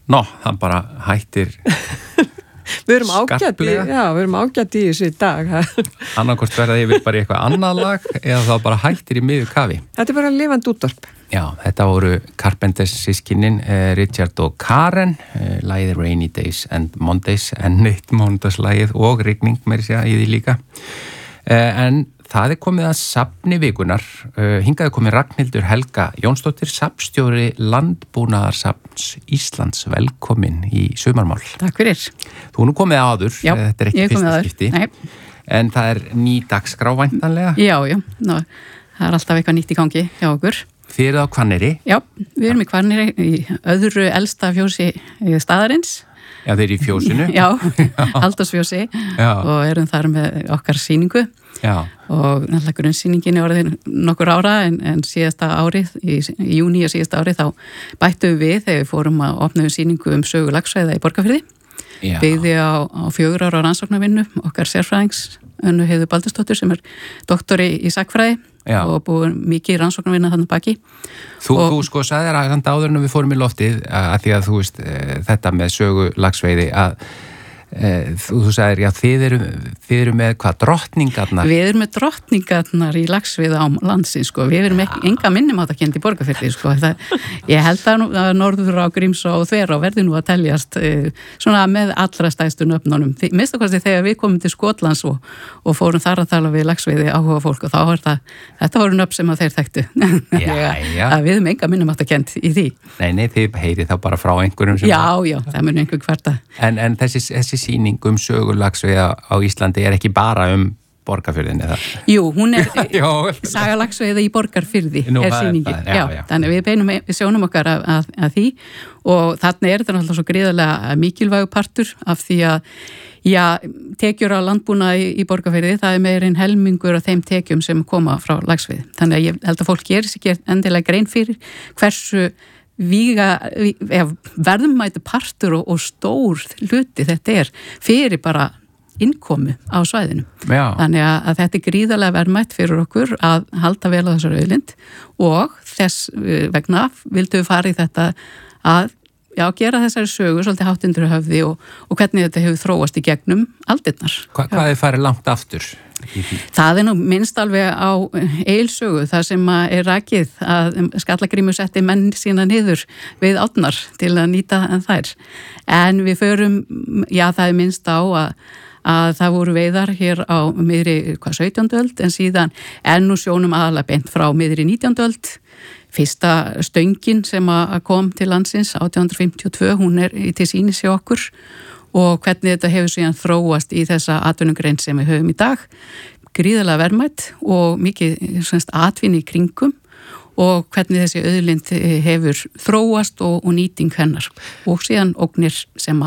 það bara hættir Við erum ágætt í þessu í dag. Annarkvort verða yfir bara í eitthvað annað lag eða þá bara hættir í miður kafi. Þetta bara lifandi útvarp. Já, þetta voru Carpenters sískinin, Richard og Karen, lagið Rainy Days and Mondays, en eitt mánudagslagið og rigning meira segja í því líka. En það komið að safni vikunar, hingaði komið Ragnhildur Helga Jónsdóttir, safnstjóri Landbúnaðarsafns Íslands, velkomin í sumarmál. Takk fyrir. Þú nú komið áður, já, þetta ekki fyrsta skipti, en það ný dagskrá væntanlega. Já, það alltaf eitthvað nýtt í gangi hjá okkur. Þið eruð á Hvanneyri? Já, við erum í Hvanneyri, í öðru elsta fjósi staðarins. Já, þeir eru í fjósinu. Já, Halldórsfjósi og erum þar með okkar sýningu. Já. Og náttúrulega grunnsýningin orðin nokkur ára en síðasta árið, í júní og síðasta árið þá bættum við þegar við fórum að opna sýningu sögu laxveiða í Borgarfirði. Byggði á 4 ára rannsóknarvinnu okkar sérfræðings Önnu Heiðu Baldursdóttur sem doktori í sagnfræði og búið mikið rannsóknarvinna þannig baki. Þú sko sagði þér að áður en við fórum í loftið að því að þú veist þetta með sögu laxveiði að þú sagðir, já, þið eru með hvað, drottningarnar? Við erum með drottningarnar í laxveiða á landsins, sko. Við erum enga minnumáttakend í Borgarfirði, sko. Ég held að norður á Grímsá og Þverá verði nú að teljast svona með allra stæstu nöfnunum. Minnstakosti þegar við komum til Skotlands og fórum þar að tala við laxveiði áhuga fólk og þá var þetta voru nöfn sem að þeir þekktu. Að við erum enga minnumáttakend í því. Nei, þið heyrið þá bara frá einhverjum sem... Já, það mun einhver hvarta. En þessi sýning sögu laxveiða á Íslandi er ekki bara Borgarfirðin eða? Jú, hún saga laxveiða í Borgarfirði sýningin. Já, þannig við sjónum okkar að því og þannig þetta náttúrulega svo gríðarlega mikilvægur partur af því að tekjur á landbúnaði í Borgarfirði, það meira en helmingur af þeim tekjum sem koma frá laxveiði. Þannig að ég held að fólk gerir sér ekki endilega grein fyrir hversu verðmæti partur og stór hluti þetta fyrir bara innkomu á svæðinu. Já. Þannig að þetta gríðarlega verðmætt fyrir okkur að halda vel á þessar auðlind og þess vegna vildum við fara í þetta að gera þessari sögu svolítið hátt undir höfði og hvernig þetta hefur þróast í gegnum aldirnar. Hvað farið langt aftur? Það nú minnst alveg á Egilssögu, það sem rakið að Skallagrímur setti menn sína niður við átnar til að nýta þær. En við förum, það minnst á að það voru veiðar hér á miðri 17. öld en síðan nú sjónum aðalega beint frá miðri 19. öld. Fyrsta stöngin sem kom til landsins 1852, hún til sýnis hjá okkur og hvernig þetta hefur síðan þróast í þessa atvinnugrein sem við höfum í dag. Gríðarlega verðmætt og mikið atvinni í kringum og hvernig þessi auðlind hefur þróast og nýting hennar og síðan ógnir sem